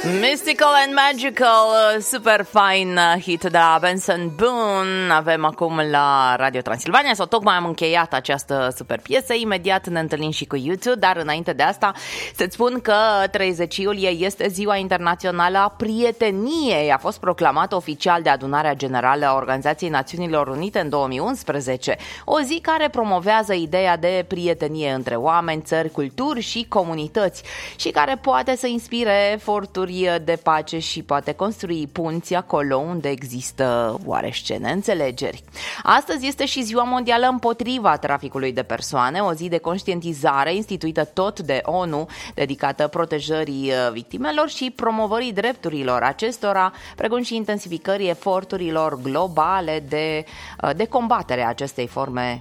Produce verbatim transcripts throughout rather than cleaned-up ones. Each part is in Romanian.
Mystical and Magical, super fine hit de la Benson Boone. Avem acum la Radio Transilvania, sau tocmai am încheiat această super piesă. Imediat ne întâlnim și cu YouTube, dar înainte de asta să-ți spun că treizeci iulie este Ziua Internațională a Prieteniei. A fost proclamată oficial de Adunarea Generală a Organizației Națiunilor Unite în două mii unsprezece. O zi care promovează ideea de prietenie între oameni, țări, culturi și comunități și care poate să inspire eforturi de pace și poate construi punți acolo unde există oareșcene înțelegeri. Astăzi este și Ziua Mondială împotriva traficului de persoane, o zi de conștientizare instituită tot de O N U, dedicată protejării victimelor și promovării drepturilor acestora, precum și intensificării eforturilor globale de, de combatere a acestei forme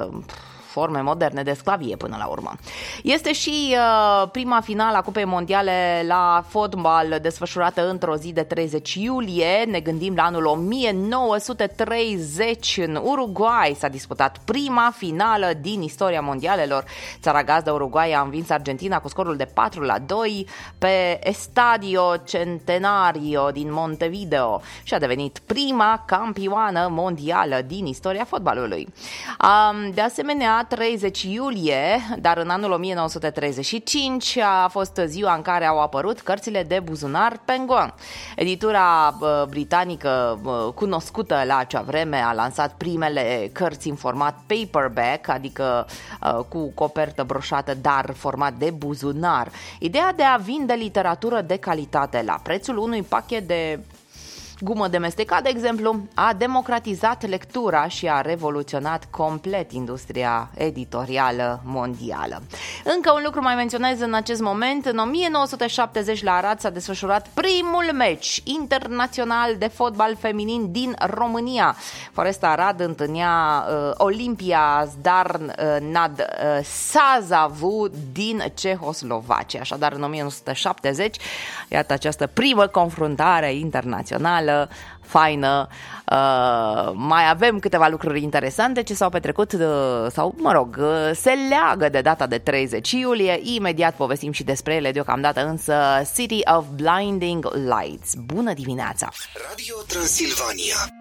forme moderne de sclavie până la urmă. Este și uh, prima finală a Cupei Mondiale la fotbal desfășurată într-o zi de treizeci iulie. Ne gândim la anul o mie nouă sute treizeci. În Uruguay s-a disputat prima finală din istoria mondialelor. Țara gazdă Uruguay a învins Argentina cu scorul de patru la doi pe Estadio Centenario din Montevideo și a devenit prima campioană mondială din istoria fotbalului. Um, de asemenea, treizeci iulie, dar în anul o mie nouă sute treizeci și cinci a fost ziua în care au apărut cărțile de buzunar Penguin. Editura uh, britanică uh, cunoscută la acea vreme a lansat primele cărți în format paperback, adică uh, cu copertă broșată, dar format de buzunar. Ideea de a vinde literatură de calitate la prețul unui pachet de gumă de mestecat, de exemplu, a democratizat lectura și a revoluționat complet industria editorială mondială. Încă un lucru mai menționez în acest moment. În o mie nouă sute șaptezeci la Arad s-a desfășurat primul meci internațional de fotbal feminin din România. Foresta Arad întâlnea uh, Olimpia Zdarnad uh, Sazavu din Cehoslovacia. Așadar, în o mie nouă sute șaptezeci, iată această primă confruntare internațională faină. Uh, mai avem câteva lucruri interesante ce s-au petrecut uh, sau, mă rog, uh, se leagă de data de treizeci iulie. Imediat povestim și despre ele, deocamdată însă City of Blinding Lights. Bună dimineața! Radio Transilvania.